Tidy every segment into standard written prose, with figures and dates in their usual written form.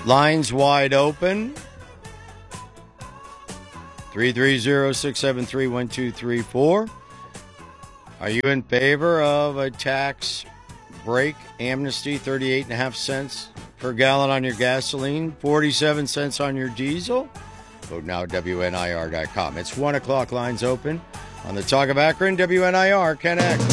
Lines wide open. 330-673-1234. Are you in favor of a tax break amnesty, 38.5 cents per gallon on your gasoline, 47 cents on your diesel? Vote now at WNIR.com. It's 1 o'clock, lines open on the Talk of Akron, WNIR Connect.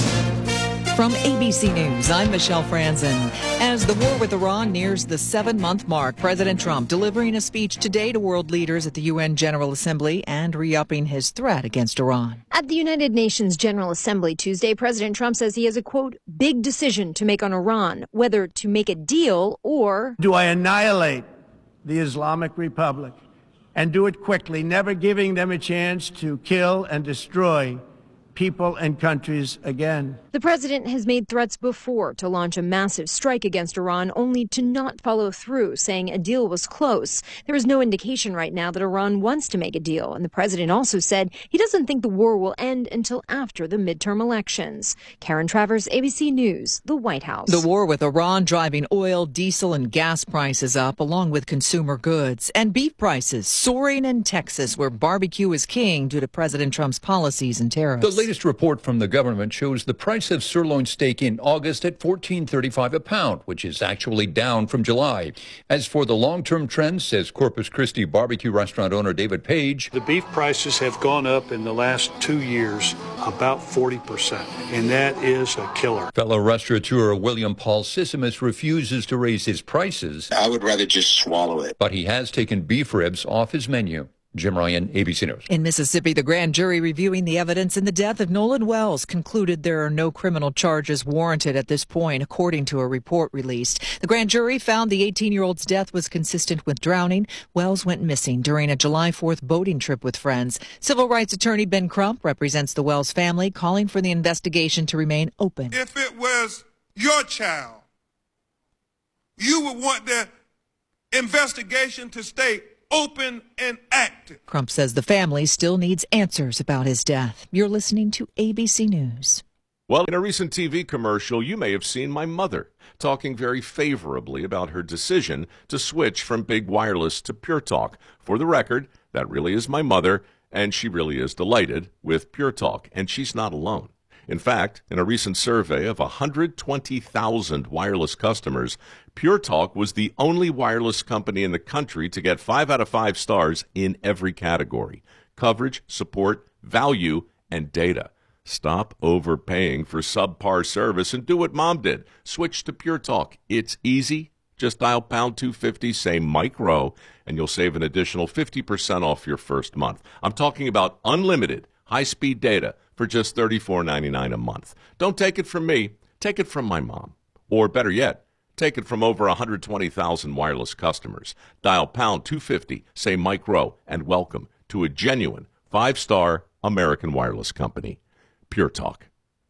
From ABC News, I'm Michelle Franzen. As the war with Iran nears the 7-month mark, President Trump delivering a speech today to world leaders at the UN General Assembly and re-upping his threat against Iran. At the United Nations General Assembly Tuesday, President Trump says he has a, quote, big decision to make on Iran, whether to make a deal or... Do I annihilate the Islamic Republic and do it quickly, never giving them a chance to kill and destroy people and countries again? The president has made threats before to launch a massive strike against Iran, only to not follow through, saying a deal was close. There is no indication right now that Iran wants to make a deal. And the president also said he doesn't think the war will end until after the midterm elections. Karen Travers, ABC News, the White House. The war with Iran driving oil, diesel, and gas prices up, along with consumer goods. And beef prices soaring in Texas, where barbecue is king due to President Trump's policies and tariffs. The latest report from the government shows the price of sirloin steak in August at $14.35 a pound, which is actually down from July. As for the long-term trend, says Corpus Christi barbecue restaurant owner David Page, the beef prices have gone up in the last 2 years about 40%, and that is a killer. Fellow restaurateur William Paul Sissimus refuses to raise his prices. I would rather just swallow it. But he has taken beef ribs off his menu. Jim Ryan, ABC News. In Mississippi, the grand jury reviewing the evidence in the death of Nolan Wells concluded there are no criminal charges warranted at this point, according to a report released. The grand jury found the 18-year-old's death was consistent with drowning. Wells went missing during a July 4th boating trip with friends. Civil rights attorney Ben Crump represents the Wells family, calling for the investigation to remain open. If it was your child, you would want the investigation to stay open and active. Crump says the family still needs answers about his death. You're listening to ABC News. Well, in a recent TV commercial, you may have seen my mother talking very favorably about her decision to switch from big wireless to Pure Talk. For the record, that really is my mother, and she really is delighted with Pure Talk, and she's not alone. In fact, in a recent survey of 120,000 wireless customers, Pure Talk was the only wireless company in the country to get 5 out of 5 stars in every category: coverage, support, value, and data. Stop overpaying for subpar service and do what Mom did. Switch to Pure Talk. It's easy. Just dial pound 250, say Mike Rowe, and you'll save an additional 50% off your first month. I'm talking about unlimited high-speed data for just $34.99 a month. Don't take it from me. Take it from my mom. Or better yet, take it from over 120,000 wireless customers. Dial pound 250, say Mike Rowe, and welcome to a genuine 5-star American wireless company. Pure Talk.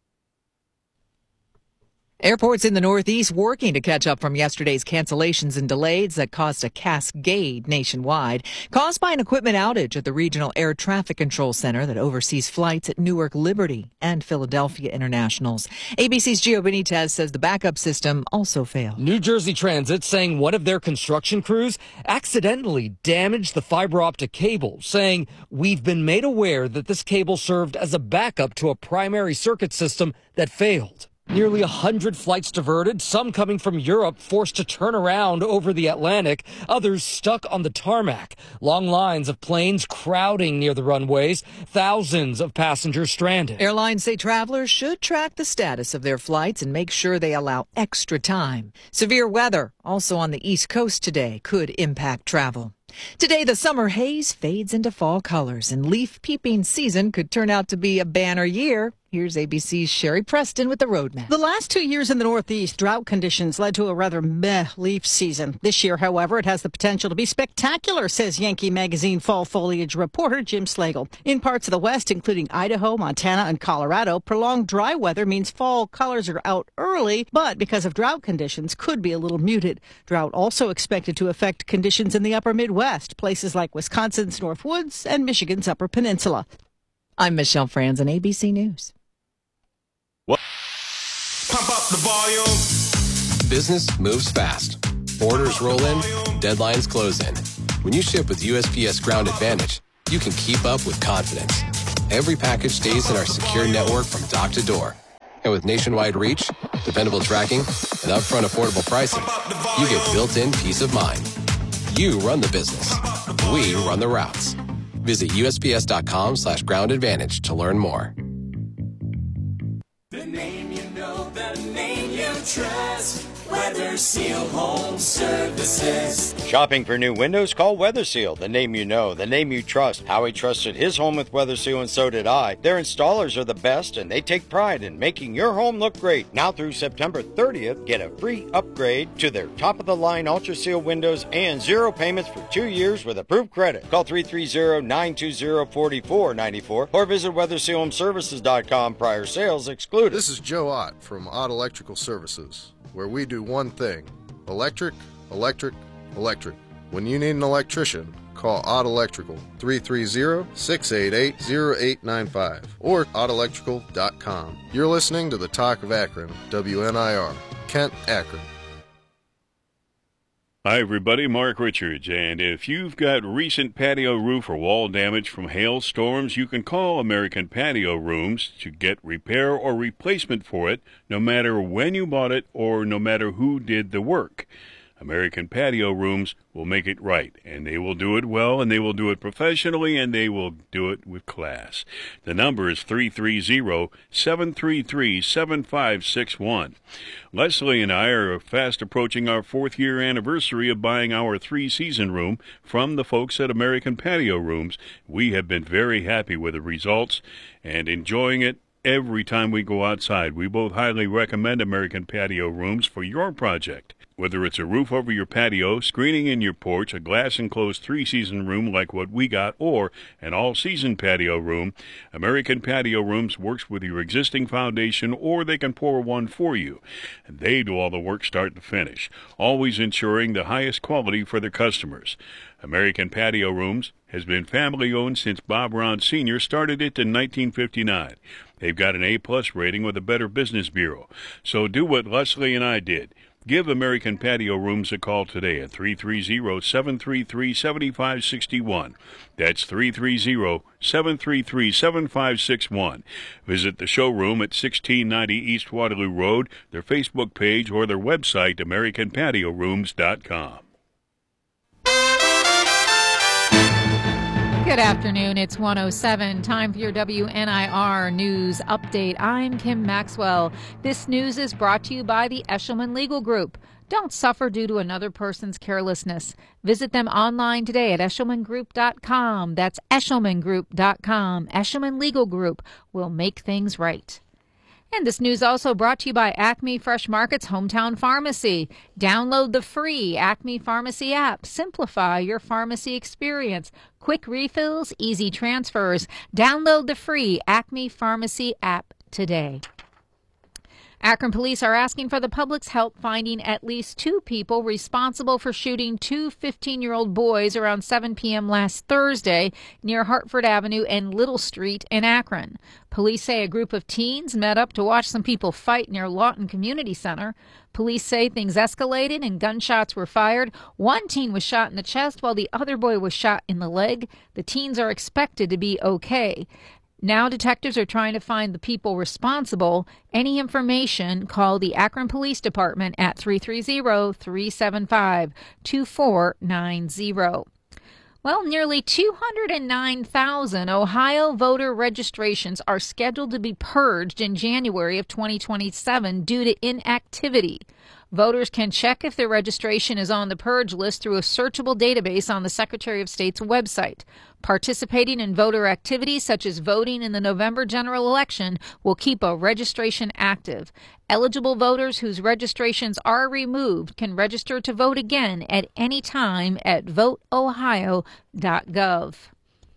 Airports in the Northeast working to catch up from yesterday's cancellations and delays that caused a cascade nationwide, caused by an equipment outage at the Regional Air Traffic Control Center that oversees flights at Newark Liberty and Philadelphia Internationals. ABC's Gio Benitez says the backup system also failed. New Jersey Transit saying one of their construction crews accidentally damaged the fiber optic cable, saying, "We've been made aware that this cable served as a backup to a primary circuit system that failed." Nearly 100 flights diverted, some coming from Europe forced to turn around over the Atlantic, others stuck on the tarmac. Long lines of planes crowding near the runways, thousands of passengers stranded. Airlines say travelers should track the status of their flights and make sure they allow extra time. Severe weather, also on the East Coast today, could impact travel. Today, the summer haze fades into fall colors, and leaf peeping season could turn out to be a banner year. Here's ABC's Sherry Preston with the roadmap. The last 2 years in the Northeast, drought conditions led to a rather meh leaf season. This year, however, it has the potential to be spectacular, says Yankee Magazine fall foliage reporter Jim Slagle. In parts of the West, including Idaho, Montana, and Colorado, prolonged dry weather means fall colors are out early, but because of drought conditions, could be a little muted. Drought also expected to affect conditions in the upper Midwest, places like Wisconsin's North Woods and Michigan's Upper Peninsula. I'm Michelle Franzen, ABC News. Pump up the volume. Business moves fast. Orders roll in, deadlines close in. When you ship with USPS Ground Advantage, you can keep up with confidence. Every package stays in our secure network from dock to door. And with nationwide reach, dependable tracking, and upfront affordable pricing, you get built-in peace of mind. You run the business. We run the routes. Visit USPS.com/Ground Advantage to learn more. The name you know, the name you trust. Weather Seal Home Services. Shopping for new windows? Call Weather Seal. The name you know, the name you trust. Howie trusted his home with Weather Seal, and so did I. Their installers are the best, and they take pride in making your home look great. Now through September 30th, get a free upgrade to their top-of-the-line Ultra Seal windows and 0 payments for 2 years with approved credit. Call 330-920-4494 or visit WeatherSealHomeServices.com. Prior sales excluded. This is Joe Ott from Ott Electrical Services, where we do one thing: electric, electric, electric. When you need an electrician, call Ott Electrical, 330-688-0895 or ottelectrical.com. You're listening to the Talk of Akron, WNIR, Kent, Akron. Hi everybody, Mark Richards, and if you've got recent patio roof or wall damage from hailstorms, you can call American Patio Rooms to get repair or replacement for it, no matter when you bought it or no matter who did the work. American Patio Rooms will make it right, and they will do it well, and they will do it professionally, and they will do it with class. The number is 330-733-7561. Leslie and I are fast approaching our 4th year anniversary of buying our 3-season room from the folks at American Patio Rooms. We have been very happy with the results and enjoying it every time we go outside. We both highly recommend American Patio Rooms for your project. Whether it's a roof over your patio, screening in your porch, a glass-enclosed 3-season room like what we got, or an all-season patio room, American Patio Rooms works with your existing foundation, or they can pour one for you. And they do all the work start to finish, always ensuring the highest quality for their customers. American Patio Rooms has been family-owned since Bob Round Sr. started it in 1959. They've got an A-plus rating with the Better Business Bureau. So do what Leslie and I did. Give American Patio Rooms a call today at 330-733-7561. That's 330-733-7561. Visit the showroom at 1690 East Waterloo Road, their Facebook page, or their website, AmericanPatioRooms.com. Good afternoon. It's 1:07. Time for your WNIR News Update. I'm Kim Maxwell. This news is brought to you by the Eshelman Legal Group. Don't suffer due to another person's carelessness. Visit them online today at eshelmangroup.com. That's eshelmangroup.com. Eshelman Legal Group will make things right. And this news also brought to you by Acme Fresh Market's Hometown Pharmacy. Download the free Acme Pharmacy app. Simplify your pharmacy experience. Quick refills, easy transfers. Download the free Acme Pharmacy app today. Akron police are asking for the public's help finding at least 2 people responsible for shooting 2 15-year-old boys around 7 p.m. last Thursday near Hartford Avenue and Little Street in Akron. Police say a group of teens met up to watch some people fight near Lawton Community Center. Police say things escalated and gunshots were fired. One teen was shot in the chest while the other boy was shot in the leg. The teens are expected to be okay. Now detectives are trying to find the people responsible. Any information, call the Akron Police Department at 330-375-2490. Well, nearly 209,000 Ohio voter registrations are scheduled to be purged in January of 2027 due to inactivity. Voters can check if their registration is on the purge list through a searchable database on the Secretary of State's website. Participating in voter activities such as voting in the November general election will keep a registration active. Eligible voters whose registrations are removed can register to vote again at any time at voteohio.gov.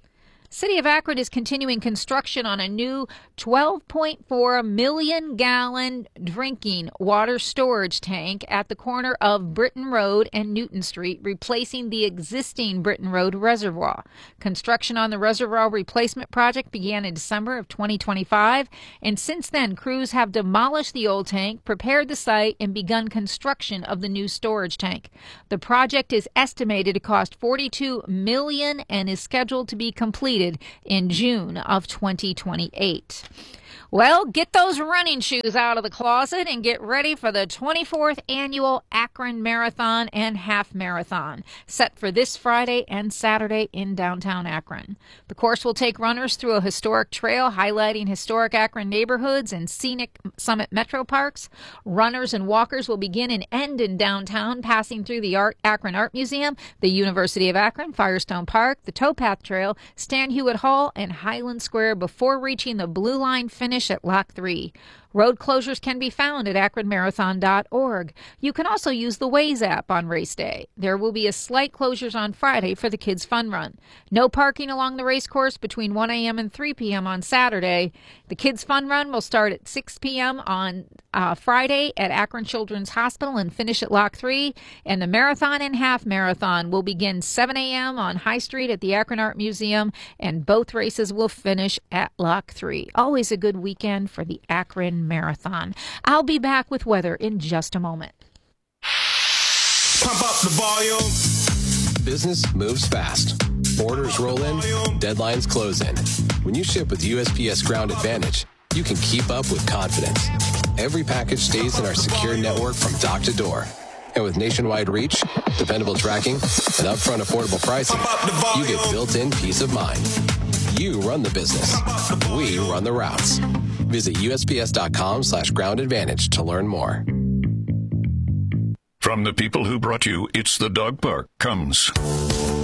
City of Akron is continuing construction on a new 12.4 million gallon drinking water storage tank at the corner of Britton Road and Newton Street, replacing the existing Britton Road reservoir. Construction on the reservoir replacement project began in December of 2025, and since then, crews have demolished the old tank, prepared the site, and begun construction of the new storage tank. The project is estimated to cost $42 million and is scheduled to be completed in June of 2028. Well, get those running shoes out of the closet and get ready for the 24th annual Akron Marathon and Half Marathon, set for this Friday and Saturday in downtown Akron. The course will take runners through a historic trail highlighting historic Akron neighborhoods and scenic Summit Metro Parks. Runners and walkers will begin and end in downtown, passing through the Akron Art Museum, the University of Akron, Firestone Park, the Towpath Trail, Stan Hewitt Hall, and Highland Square before reaching the Blue Line finish at Lock 3. Road closures can be found at akronmarathon.org. You can also use the Waze app on race day. There will be a slight closures on Friday for the Kids Fun Run. No parking along the race course between 1 a.m. and 3 p.m. on Saturday. The Kids Fun Run will start at 6 p.m. on Friday at Akron Children's Hospital and finish at Lock 3. And the Marathon and Half Marathon will begin 7 a.m. on High Street at the Akron Art Museum, and both races will finish at Lock 3. Always a good weekend for the Akron Marathon. I'll be back with weather in just a moment. Pump up the volume. Business moves fast. Orders roll in, deadlines close in. When you ship with USPS Ground Advantage, you can keep up with confidence. Every package stays in our secure network from dock to door. And with nationwide reach, dependable tracking, and upfront affordable pricing, you get built-in peace of mind. You run the business. We run the routes. Visit USPS.com/Ground Advantage to learn more. From the people who brought you It's the Dog Park comes